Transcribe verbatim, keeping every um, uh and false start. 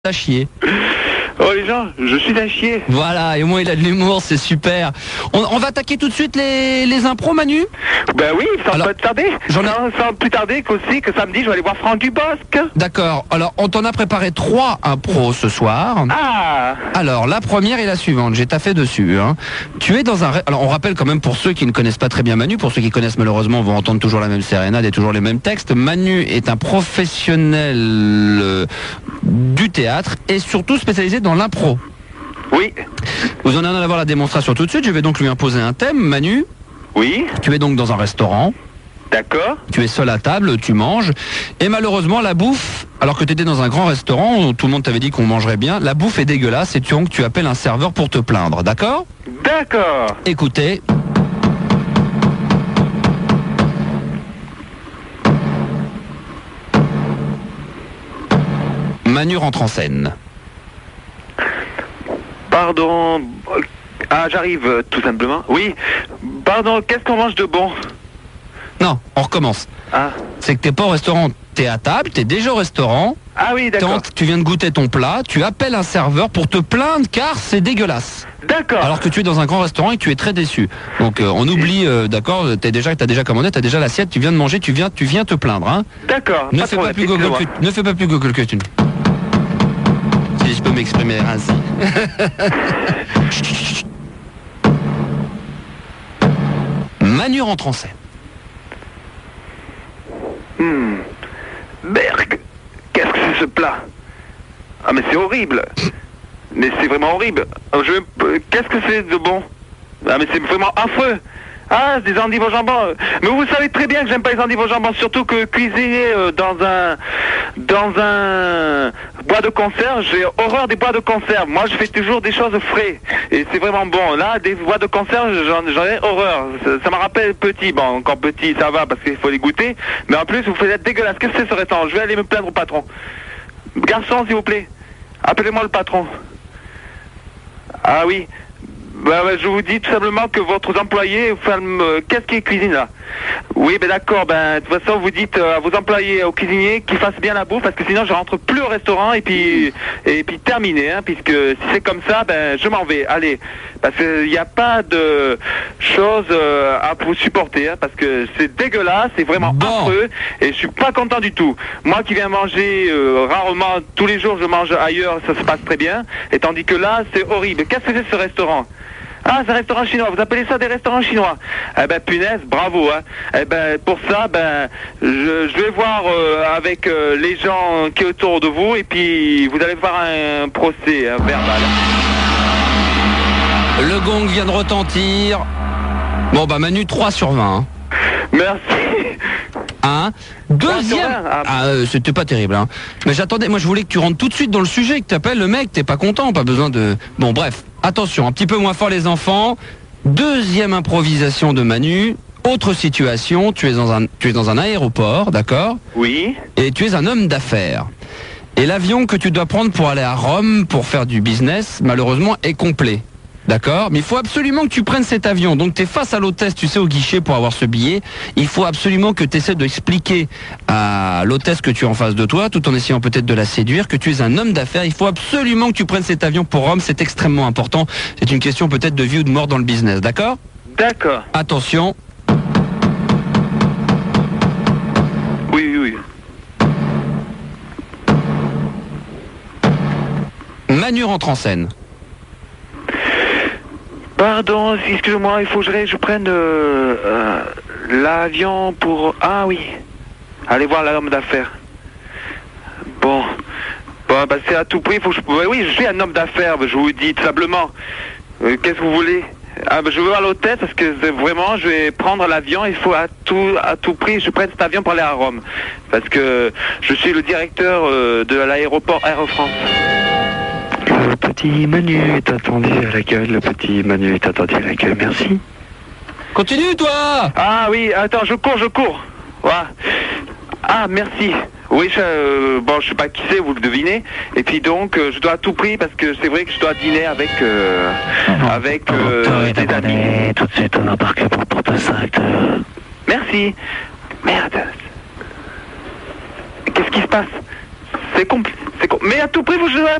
à chier. Oh les gens, je suis à chier. Voilà, et au moins il a de l'humour, c'est super. On, on va attaquer tout de suite les, les impros, Manu. Ben oui, sans Alors, pas tarder. j'en ai- Sans, sans plus tarder qu'aussi que samedi, je vais aller voir Franck Dubosc. D'accord, alors on t'en a préparé trois impros ce soir. Ah, Alors la première est la suivante, j'ai taffé dessus. Hein. Tu es dans un... ré- Alors on rappelle quand même pour ceux qui ne connaissent pas très bien Manu, pour ceux qui connaissent malheureusement vont entendre toujours la même sérénade et toujours les mêmes textes. Manu est un professionnel euh, du théâtre et surtout spécialisé dans l'impro. oui, Vous en allez avoir la démonstration tout de suite, je vais donc lui imposer un thème. Manu, oui, tu es donc dans un restaurant, d'accord. tu es seul à table, tu manges, et malheureusement la bouffe, alors que tu étais dans un grand restaurant où tout le monde t'avait dit qu'on mangerait bien, la bouffe est dégueulasse et tu, donc tu appelles un serveur pour te plaindre, d'accord? D'accord. Écoutez. Manu rentre en scène. Pardon. Ah, j'arrive euh, tout simplement. Oui. Pardon, qu'est-ce qu'on mange de bon? Non, on recommence. Ah. C'est que t'es pas au restaurant, t'es à table, t'es déjà au restaurant, Ah oui, t'es en- d'accord. tu viens de goûter ton plat, tu appelles un serveur pour te plaindre car c'est dégueulasse. D'accord. Alors que tu es dans un grand restaurant et que tu es très déçu. Donc euh, on oublie, euh, d'accord, t'es déjà, t'as déjà commandé, t'as déjà l'assiette, tu viens de manger, tu viens, tu viens te plaindre. Hein. D'accord. Ne pas fais de pas problème, plus Google excusez-moi. que, ne fais pas plus Google que tu. Si je peux m'exprimer ainsi. Manu rentre en scène. Hmm. Berg, qu'est-ce que c'est ce plat? Ah mais c'est horrible. Mais c'est vraiment horrible. Euh, Je... euh, Qu'est-ce que c'est de bon? Ah mais c'est vraiment affreux. Ah, c'est des endives au jambon. Mais vous savez très bien que j'aime pas les endives au jambon, surtout que cuisiner euh, dans un dans un bois de conserve, j'ai horreur des bois de conserve. Moi, je fais toujours des choses frais et c'est vraiment bon. Là, des bois de conserve, j'en j'en ai horreur. Ça, ça me rappelle petit. Bon, encore petit, ça va parce qu'il faut les goûter. Mais en plus, vous faites dégueulasse. Qu'est-ce que c'est ce restaurant? Je vais aller me plaindre au patron. Garçon, s'il vous plaît, appelez-moi le patron. Ah oui. Bah, bah, je vous dis tout simplement que votre employé, enfin, euh, qu'est-ce qu'il cuisine là? Oui, ben d'accord, ben de toute façon vous dites euh, à vos employés, aux cuisiniers, qu'ils fassent bien la bouffe, parce que sinon je rentre plus au restaurant et puis et puis terminé, hein, puisque si c'est comme ça, ben je m'en vais. Allez, parce qu'il n'y a pas de choses euh, à vous supporter, hein, parce que c'est dégueulasse, c'est vraiment Bon. affreux, et je suis pas content du tout. Moi qui viens manger euh, rarement, tous les jours je mange ailleurs, ça se passe très bien, et tandis que là c'est horrible. Qu'est-ce que c'est ce restaurant? Ah, c'est un restaurant chinois. Vous appelez ça des restaurants chinois? Eh ben, punaise, bravo, hein. Eh ben, pour ça, ben, je, je vais voir euh, avec euh, les gens qui sont autour de vous, et puis vous allez faire un procès hein, verbal. Le gong vient de retentir. Bon bah Manu trois sur vingt. Hein. Merci. Hein. Deuxième. vingt, ah. Ah, euh, c'était pas terrible. Hein. Mais j'attendais. Moi, je voulais que tu rentres tout de suite dans le sujet, que tu appelles le mec. T'es pas content, pas besoin de. Bon, bref. Attention, un petit peu moins fort les enfants. Deuxième improvisation de Manu. Autre situation. Tu es dans un, tu es dans un aéroport, d'accord. Oui. Et tu es un homme d'affaires. Et l'avion que tu dois prendre pour aller à Rome pour faire du business, malheureusement, est complet. D'accord? Mais il faut absolument que tu prennes cet avion. Donc tu es face à l'hôtesse, tu sais, au guichet pour avoir ce billet. Il faut absolument que tu essaies d'expliquer à l'hôtesse que tu es en face de toi, tout en essayant peut-être de la séduire, que tu es un homme d'affaires. Il faut absolument que tu prennes cet avion pour Rome. C'est extrêmement important. C'est une question peut-être de vie ou de mort dans le business. D'accord? D'accord. Attention. Oui, oui, oui. Manu rentre en scène. Pardon, excusez-moi, il faut que je, je prenne euh, euh, l'avion pour... Ah oui, allez voir l'homme d'affaires. Bon, bon bah, c'est à tout prix, il faut que je... Oui, je suis un homme d'affaires, je vous dis tout simplement. Euh, Qu'est-ce que vous voulez? Ah, bah, je veux voir l'hôtesse parce que c'est vraiment, je vais prendre l'avion, il faut à tout, à tout prix, je prenne cet avion pour aller à Rome. Parce que je suis le directeur euh, de l'aéroport Air France. Le petit Manu est attendu à l'accueil, le petit Manu est attendu à l'accueil, merci. Continue, toi! Ah oui, attends, je cours, je cours. Voilà. Ah, merci. Oui, je, euh, bon, je sais pas qui c'est, vous le devinez. Et puis donc, euh, je dois à tout prix parce que c'est vrai que je dois dîner avec euh, avec euh, des amis. Tout de suite, on embarque pour Porte-Sac. Merci. Merde. Qu'est-ce qui se passe? C'est compl... c'est com- Mais à tout prix, vous jouez à